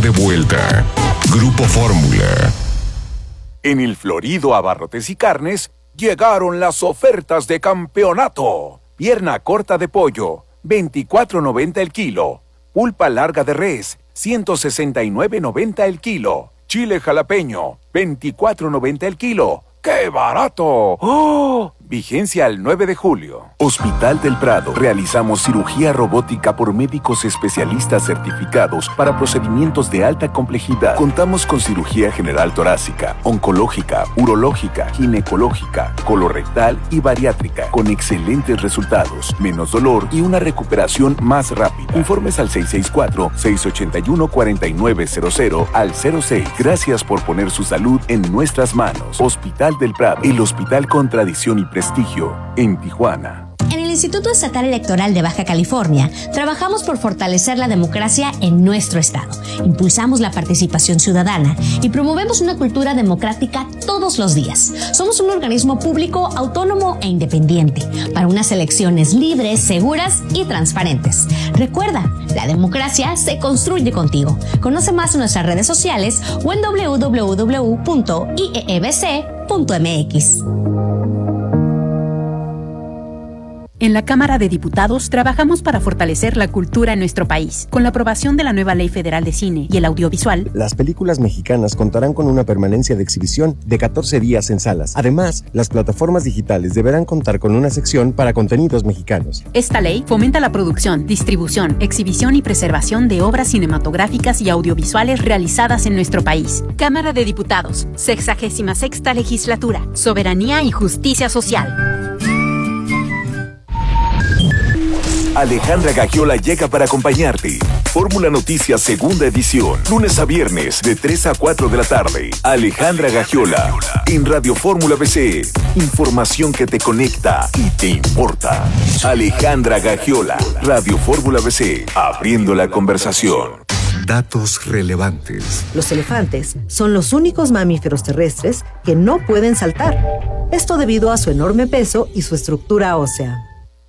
de vuelta. Grupo Fórmula. En el Florido Abarrotes y Carnes llegaron las ofertas de campeonato. Pierna corta de pollo, $24.90 el kilo. Pulpa larga de res, $169.90 el kilo. Chile jalapeño, $24.90 el kilo. ¡Qué barato! ¡Oh! Vigencia al 9 de julio. Hospital del Prado. Realizamos cirugía robótica por médicos especialistas certificados para procedimientos de alta complejidad. Contamos con cirugía general torácica, oncológica, urológica, ginecológica, colorectal y bariátrica, con excelentes resultados, menos dolor y una recuperación más rápida. Informes al 664-681-4900 al 06. Gracias por poner su salud en nuestras manos. Hospital del Prado, el hospital con tradición y prestigio en Tijuana. En el Instituto Estatal Electoral de Baja California, trabajamos por fortalecer la democracia en nuestro estado. Impulsamos la participación ciudadana y promovemos una cultura democrática todos los días. Somos un organismo público, autónomo e independiente para unas elecciones libres, seguras y transparentes. Recuerda, la democracia se construye contigo. Conoce más en nuestras redes sociales o en www.iebc.mx. En la Cámara de Diputados trabajamos para fortalecer la cultura en nuestro país. Con la aprobación de la nueva Ley Federal de Cine y el Audiovisual, las películas mexicanas contarán con una permanencia de exhibición de 14 días en salas. Además, las plataformas digitales deberán contar con una sección para contenidos mexicanos. Esta ley fomenta la producción, distribución, exhibición y preservación de obras cinematográficas y audiovisuales realizadas en nuestro país. Cámara de Diputados, 66ª Legislatura, Soberanía y Justicia Social. Alejandra Gagiola llega para acompañarte. Fórmula Noticias segunda edición, lunes a viernes de 3 a 4 de la tarde. Alejandra Gagiola en Radio Fórmula BC. Información que te conecta y te importa. Alejandra Gagiola, Radio Fórmula BC, abriendo la conversación. Datos relevantes. Los elefantes son los únicos mamíferos terrestres que no pueden saltar. Esto debido a su enorme peso y su estructura ósea.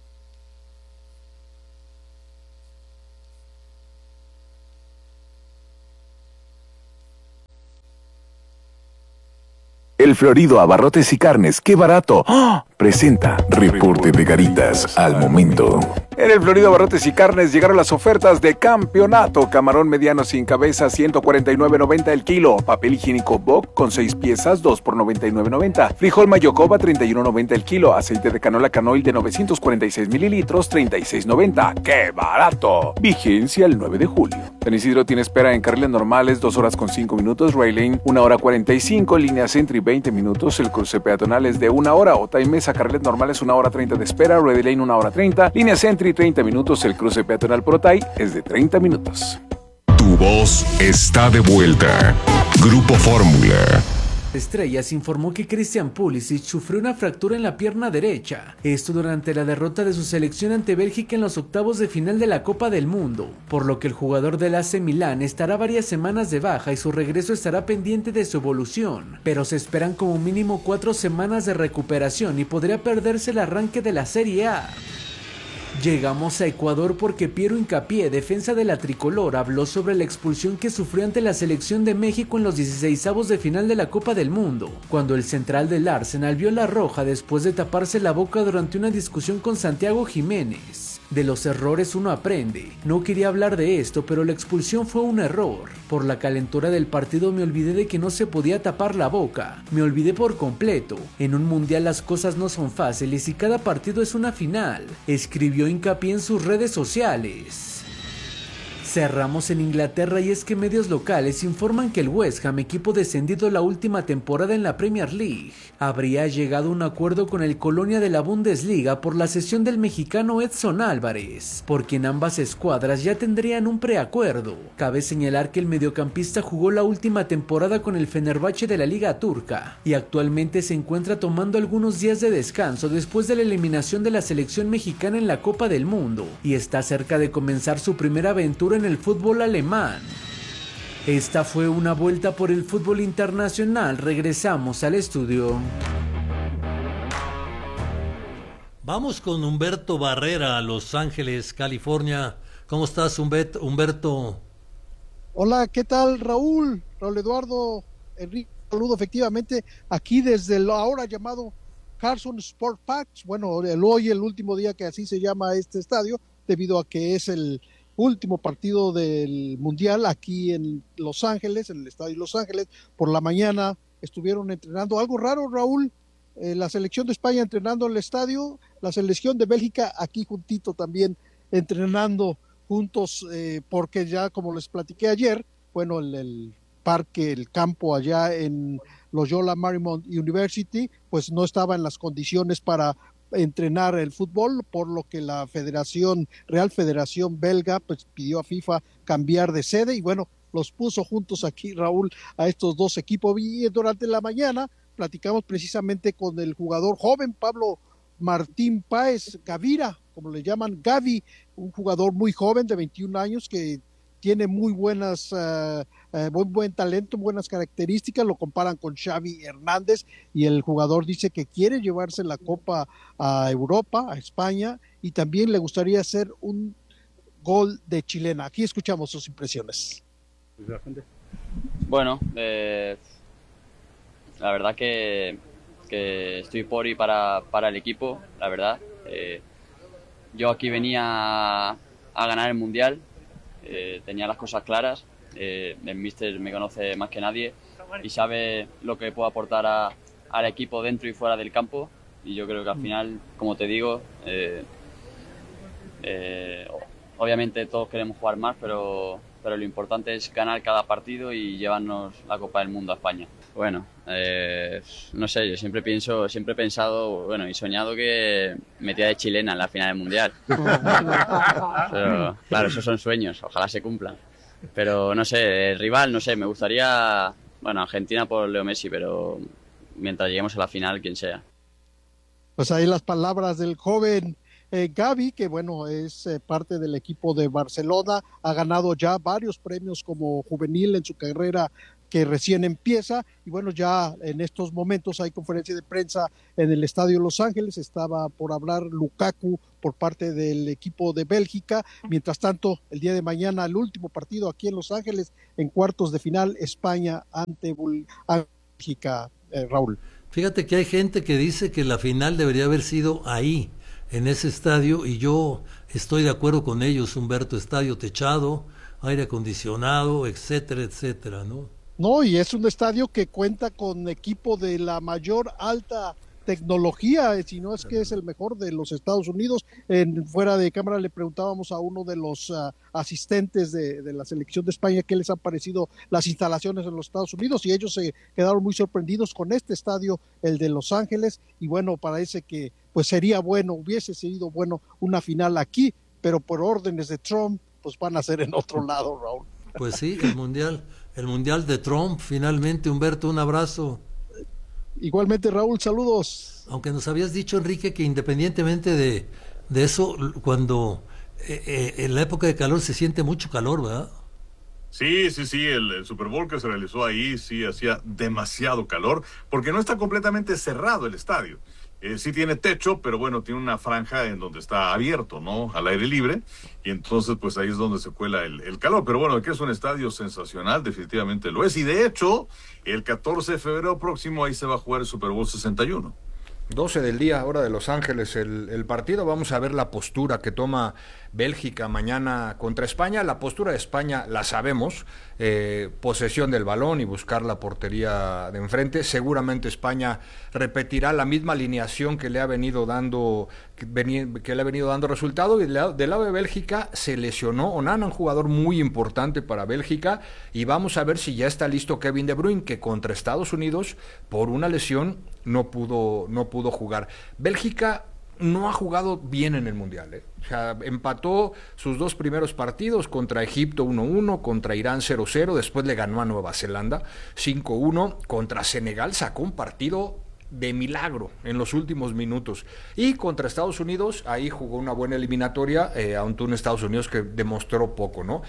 El Florido Abarrotes y Carnes, ¡qué barato! ¡Oh! Presenta Reporte de Garitas al momento. En el Florido Abarrotes y Carnes llegaron las ofertas de campeonato. Camarón mediano sin cabeza, $149.90 el kilo. Papel higiénico Boc con 6 piezas, 2 por $99.90. Frijol Mayocoba, $31.90 el kilo. Aceite de canola Canoil de 946 mililitros, $36.90. ¡Qué barato! Vigencia el 9 de julio. San Isidro tiene espera en carriles normales, 2 horas con 5 minutos. Rail Lane, 1 hora 45. Línea Sentry, 20 minutos. El cruce peatonal es de 1 hora. Otay Mesa, carriles normales, 1 hora 30 de espera. Ready Lane, 1 hora 30. Línea Sentry, 30 minutos. El cruce peatonal por Otay es de 30 minutos. Tu voz está de vuelta. Grupo Fórmula. Estrellas informó que Christian Pulisic sufrió una fractura en la pierna derecha, esto durante la derrota de su selección ante Bélgica en los octavos de final de la Copa del Mundo, por lo que el jugador del AC Milán estará varias semanas de baja y su regreso estará pendiente de su evolución, pero se esperan como mínimo 4 semanas de recuperación y podría perderse el arranque de la Serie A. Llegamos a Ecuador porque Piero Hincapié, defensa de la tricolor, habló sobre la expulsión que sufrió ante la selección de México en los 16avos de final de la Copa del Mundo, cuando el central del Arsenal vio la roja después de taparse la boca durante una discusión con Santiago Jiménez. De los errores uno aprende. No quería hablar de esto, pero la expulsión fue un error. Por la calentura del partido me olvidé de que no se podía tapar la boca. Me olvidé por completo. En un mundial las cosas no son fáciles y cada partido es una final, escribió Hincapié en sus redes sociales. Cerramos en Inglaterra y es que medios locales informan que el West Ham, equipo descendido la última temporada en la Premier League, habría llegado a un acuerdo con el Colonia de la Bundesliga por la cesión del mexicano Edson Álvarez, por quien ambas escuadras ya tendrían un preacuerdo. Cabe señalar que el mediocampista jugó la última temporada con el Fenerbahce de la Liga Turca y actualmente se encuentra tomando algunos días de descanso después de la eliminación de la selección mexicana en la Copa del Mundo y está cerca de comenzar su primera aventura en el fútbol alemán. Esta fue una vuelta por el fútbol internacional. Regresamos al estudio. Vamos con Humberto Barrera a Los Ángeles, California. ¿Cómo estás, Humberto? Hola, ¿qué tal, Raúl? Raúl Eduardo, Enrique, saludo efectivamente aquí desde el ahora llamado Carson Sport Park. Bueno, hoy el último día que así se llama este estadio, debido a que es el último partido del Mundial aquí en Los Ángeles, en el estadio Los Ángeles. Por la mañana estuvieron entrenando. Algo raro, Raúl, la selección de España entrenando en el estadio, la selección de Bélgica aquí juntito también entrenando juntos, porque ya como les platiqué ayer, bueno, el parque, el campo allá en Loyola Marymount University, pues no estaba en las condiciones para entrenar el fútbol, por lo que la Real Federación Belga, pues pidió a FIFA cambiar de sede y bueno, los puso juntos aquí, Raúl, a estos dos equipos. Y durante la mañana platicamos precisamente con el jugador joven Pablo Martín Páez Gavira, como le llaman, Gavi, un jugador muy joven de 21 años que tiene muy buenas, buen talento, buenas características. Lo comparan con Xavi Hernández y el jugador dice que quiere llevarse la Copa a Europa, a España, y también le gustaría hacer un gol de chilena. Aquí escuchamos sus impresiones. Bueno, la verdad que estoy por y para el equipo, la verdad. Yo aquí venía a ganar el Mundial, tenía las cosas claras, el míster me conoce más que nadie y sabe lo que puedo aportar al equipo dentro y fuera del campo, y yo creo que al final, como te digo, obviamente todos queremos jugar más, pero lo importante es ganar cada partido y llevarnos la Copa del Mundo a España. Bueno, no sé, yo siempre he pensado, bueno, y soñado que metía de chilena en la final del Mundial. Pero, claro, esos son sueños, ojalá se cumplan. Pero no sé, el rival, no sé, me gustaría, bueno, Argentina por Leo Messi, pero mientras lleguemos a la final, quien sea. Pues ahí las palabras del joven Gavi, que bueno, es parte del equipo de Barcelona, ha ganado ya varios premios como juvenil en su carrera que recién empieza, y bueno, ya en estos momentos hay conferencia de prensa en el Estadio Los Ángeles. Estaba por hablar Lukaku por parte del equipo de Bélgica. Mientras tanto, el día de mañana, el último partido aquí en Los Ángeles, en cuartos de final, España ante Bélgica, Raúl. Fíjate que hay gente que dice que la final debería haber sido ahí, en ese estadio, y yo estoy de acuerdo con ellos, Humberto. Estadio techado, aire acondicionado, etcétera, etcétera, ¿no? No, y es un estadio que cuenta con equipo de la mayor alta tecnología, si no es que es el mejor de los Estados Unidos. Fuera de cámara le preguntábamos a uno de los asistentes de la selección de España qué les han parecido las instalaciones en los Estados Unidos, y ellos se quedaron muy sorprendidos con este estadio, el de Los Ángeles, y bueno, parece que pues hubiese sido bueno una final aquí, pero por órdenes de Trump, pues van a ser en otro lado, Raúl. Pues sí, el mundial de Trump, finalmente. Humberto, un abrazo. Igualmente, Raúl, saludos. Aunque nos habías dicho, Enrique, que independientemente de eso, cuando en la época de calor se siente mucho calor, ¿verdad? Sí, el Super Bowl que se realizó ahí sí hacía demasiado calor, porque no está completamente cerrado el estadio. Sí tiene techo, pero bueno, tiene una franja en donde está abierto, ¿no? Al aire libre, y entonces pues ahí es donde se cuela el calor. Pero bueno, que es un estadio sensacional, definitivamente lo es, y de hecho, el 14 de febrero próximo ahí se va a jugar el Super Bowl 61. 12 del día, hora de Los Ángeles, el partido. Vamos a ver la postura que toma Bélgica mañana contra España. La postura de España la sabemos, posesión del balón y buscar la portería de enfrente. Seguramente España repetirá la misma alineación que le ha venido dando resultado. Y del lado de Bélgica se lesionó Onana, un jugador muy importante para Bélgica, y vamos a ver si ya está listo Kevin De Bruyne, que contra Estados Unidos por una lesión no pudo jugar. Bélgica no ha jugado bien en el Mundial, O sea, empató sus dos primeros partidos contra Egipto 1-1, contra Irán 0-0, después le ganó a Nueva Zelanda 5-1, contra Senegal sacó un partido de milagro en los últimos minutos, y contra Estados Unidos ahí jugó una buena eliminatoria, ante un Estados Unidos que demostró poco, ¿no?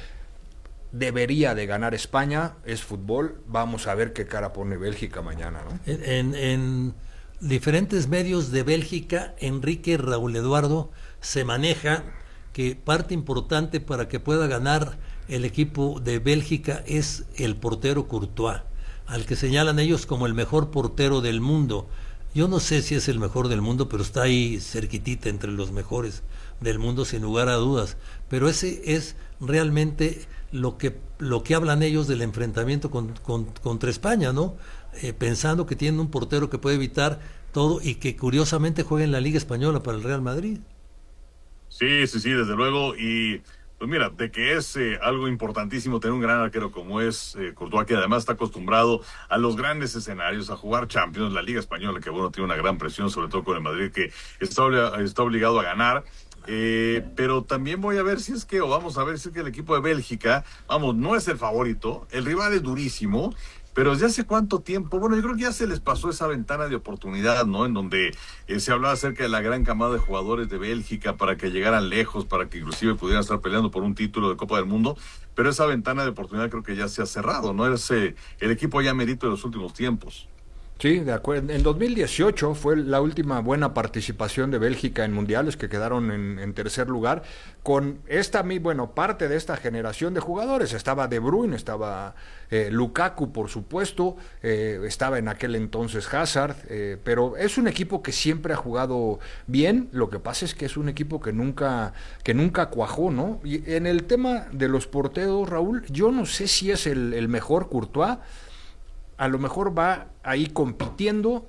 Debería de ganar España, es fútbol. Vamos a ver qué cara pone Bélgica mañana, ¿no? En diferentes medios de Bélgica, Enrique, Raúl Eduardo, se maneja que parte importante para que pueda ganar el equipo de Bélgica es el portero Courtois, al que señalan ellos como el mejor portero del mundo. Yo no sé si es el mejor del mundo, pero está ahí cerquitita entre los mejores del mundo sin lugar a dudas. Pero ese es realmente lo que hablan ellos del enfrentamiento contra España, ¿no? Pensando que tienen un portero que puede evitar todo y que curiosamente juega en la Liga Española para el Real Madrid. Sí, desde luego. Y pues mira, de que es algo importantísimo tener un gran arquero como es Courtois, que además está acostumbrado a los grandes escenarios, a jugar Champions, la Liga Española, que bueno, tiene una gran presión, sobre todo con el Madrid, que está obligado a ganar. Pero también vamos a ver si es que el equipo de Bélgica, no es el favorito, el rival es durísimo, pero desde hace cuánto tiempo, yo creo que ya se les pasó esa ventana de oportunidad, ¿no? En donde se hablaba acerca de la gran camada de jugadores de Bélgica para que llegaran lejos, para que inclusive pudieran estar peleando por un título de Copa del Mundo, pero esa ventana de oportunidad creo que ya se ha cerrado, ¿no? Es el equipo ya merito de los últimos tiempos. Sí, de acuerdo. En 2018 fue la última buena participación de Bélgica en mundiales, que quedaron en tercer lugar, con parte de esta generación de jugadores. Estaba De Bruyne, estaba Lukaku, por supuesto, estaba en aquel entonces Hazard, pero es un equipo que siempre ha jugado bien. Lo que pasa es que es un equipo que nunca cuajó, ¿no? Y en el tema de los porteros, Raúl, yo no sé si es el mejor Courtois. A lo mejor va ahí compitiendo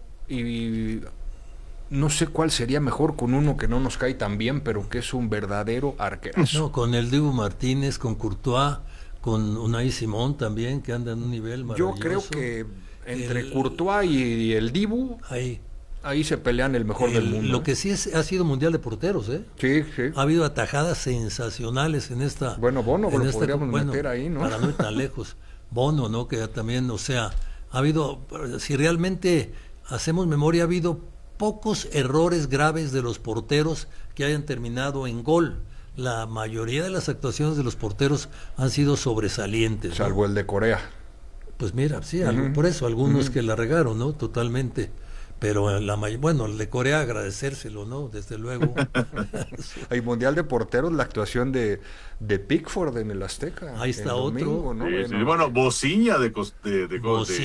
y no sé cuál sería mejor con uno que no nos cae tan bien, pero que es un verdadero arquerazo. No, con el Dibu Martínez, con Courtois, con Unai Simón también, que anda en un nivel maravilloso. Yo creo que entre Courtois y el Dibu, ahí se pelean el mejor del mundo. Lo que sí ha sido mundial de porteros, ¿eh? Sí. Ha habido atajadas sensacionales en esta... Bono lo podríamos meter ahí, ¿no? Para no ir tan lejos. Bono, ¿no? Que también, ha habido, si realmente hacemos memoria, ha habido pocos errores graves de los porteros que hayan terminado en gol. La mayoría de las actuaciones de los porteros han sido sobresalientes, ¿no? Salvo el de Corea. Pues mira, sí, por eso, algunos que la regaron, ¿no? Totalmente. Pero el de Corea agradecérselo, ¿no? Desde luego. Hay mundial de porteros, la actuación de Pickford en el Azteca. Ahí está otro. Domingo, ¿no? Bociña de